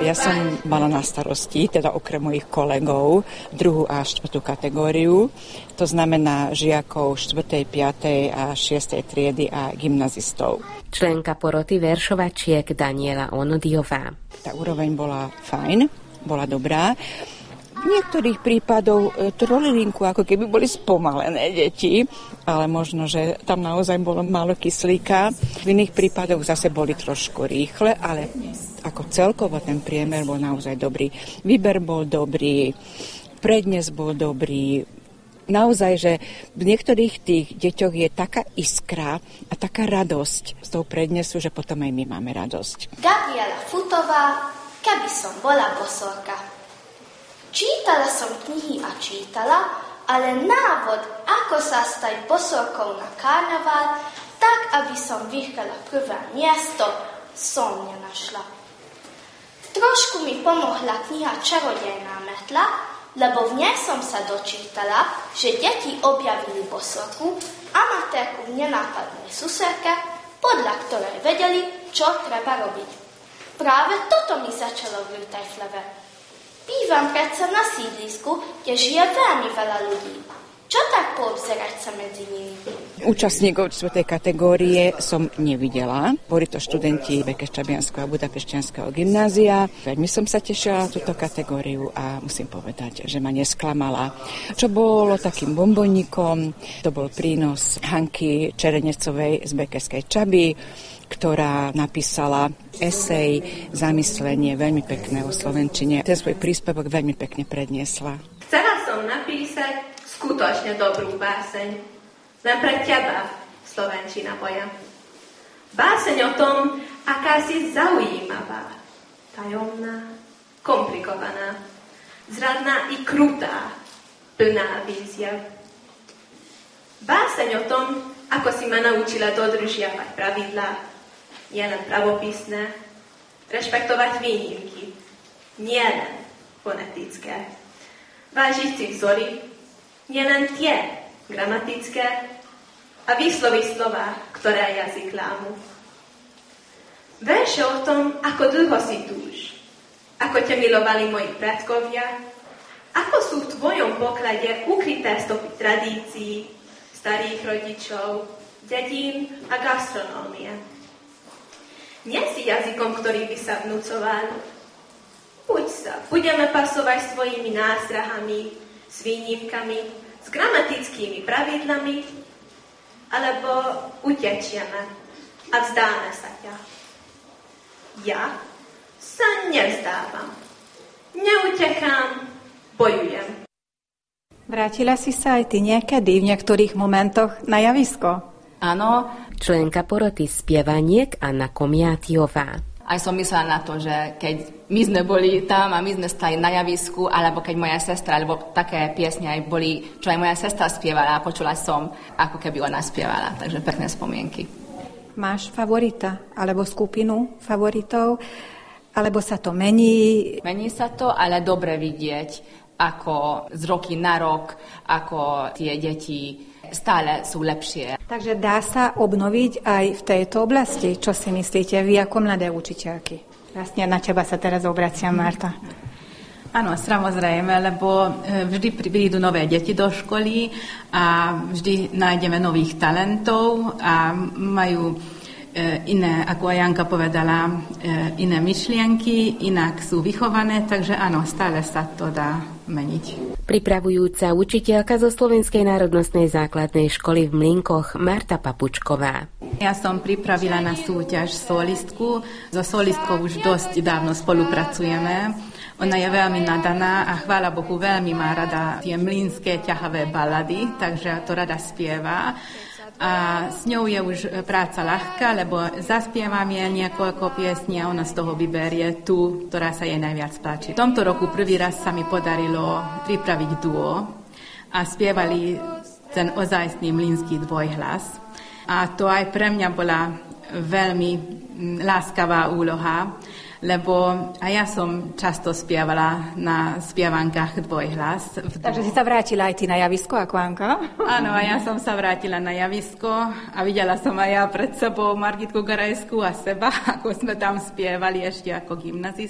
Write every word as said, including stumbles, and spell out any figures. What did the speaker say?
Ja som mala na starosti, teda okrem mojich kolegov, druhú a štvrtú kategóriu. To znamená žiakov štvrtej, piatej a šiestej triedy a gymnazistov. Členka poroty veršovačiek Daniela Onodiová. Tá úroveň bola fajn, bola dobrá. V niektorých prípadoch trolilinku ako keby boli spomalené deti, ale možno, že tam naozaj bolo málo kyslíka. V iných prípadoch zase boli trošku rýchle, ale ako celkovo ten priemer bol naozaj dobrý. Výber bol dobrý, prednes bol dobrý. Naozaj, že v niektorých tých deťoch je taká iskra a taká radosť z toho prednesu, že potom aj my máme radosť. Gabriela Futová, Keby som bola bosorka. Čítala som knihy a čítala, ale návod, ako sa stať bosorkou na karneval, tak, aby som vyhrala prvé miesto, som nenašla. Trošku mi pomohla kniha Čarodejná metla, lebo v nej som sa dočítala, že deti objavili bosorku, amatérku v nenápadnej suserke, podľa ktorej vedeli, čo treba robiť. Práve toto mi začalo v ľutej fleve. Bývam predsa na sídlisku, kde žije veľmi veľa ľudí. Čo tak poobzerať sa medzi nimi? Účastníkov štvrtej kategórie som nevidela. Boli to študenti Békéscsabianskeho a Budapešťanského gymnázia. Veľmi som sa tešila na túto kategóriu a musím povedať, že ma nesklamala. Čo bolo takým bomboníkom, to bol prínos Hanky Čerenecovej z Békéskej Čaby, ktorá napísala esej, zamyslenie, veľmi pekné o slovenčine. Ten svoj príspevok veľmi pekne predniesla. Chcela som napísať skutočne dobrú báseň. Len pre teba, slovenčina moja. Báseň o tom, aká si zaujímavá, tajomná, komplikovaná, zradná i krutá, plná víziev. Báseň o tom, ako si ma naučila dodržiavať pravidlá, nielen pravopisné, rešpektovať výnimky, nielen fonetické, vážiť si vzory, nielen tie gramatické a výslovy slova, ktoré jazyk lámu. Verše o tom, ako dlho si túž, ako ťa milovali moji predkovia, ako sú v tvojom poklade ukryté stopy tradícií, starých rodičov, dedín a gastronómie. Nie si jazykom, ktorý by sa vnúcoval. Buď sa, budeme pasovať s tvojimi nástrahami, s výnimkami, s gramatickými pravidlami, alebo utečieme a vzdáme sa ťa. Ja sa nevzdávam. Neutekám, bojujem. Vrátila si sa aj ty niekedy v niektorých momentoch na javisko? Áno. Členka poroty spievaniek Anna Komiátiová. Aj som myslela na to, že keď my sme boli tam a my sme stali na javisku, alebo keď moja sestra, alebo také piesne aj boli, čo aj moja sestra spievala a počula som, ako keby ona spievala. Takže pekné spomienky. Máš favorita, alebo skupinu favoritov, alebo sa to mení? Mení sa to, ale dobre vidieť, ako z roky na rok, ako tie deti stále sú lepšie. Takže dá sa obnoviť aj v tejto oblasti? Čo si myslíte vy ako mladé učiteľky? Vlastne na teba sa teraz obraciam, Marta. Áno, samozrejme, lebo vždy prídu nové deti do školy a vždy nájdeme nových talentov a majú iné, ako aj Janka povedala, iné myšlienky, inak sú vychované, takže áno, stále sa to dá meniť. Pripravujúca učiteľka zo Slovenskej národnostnej základnej školy v Mlynkoch Marta Papučková. Ja som pripravila na súťaž solistku. So solistkou už dosť dávno spolupracujeme. Ona je veľmi nadaná a chvála Bohu veľmi má rada tie mlynské ťahavé balady, takže to rada spieva. A s ňou je už práca ľahká, lebo zaspievam je niekoľko piesní a ona z toho vyberie tú, ktorá sa jej najviac páči. V tomto roku prvý raz sa mi podarilo pripraviť duo a spievali ten ozajstný mlynský dvojhlas. A to aj pre mňa bola veľmi láskavá úloha, lebo aj ja som často spievala na spievankách dvojhlas. Takže si sa vrátila aj ty na javisko ako Anka? Áno, a ja som sa vrátila na javisko a videla som aj ja pred sebou Margitku Garajskú a seba, ako sme tam spievali ešte ako gymnazist.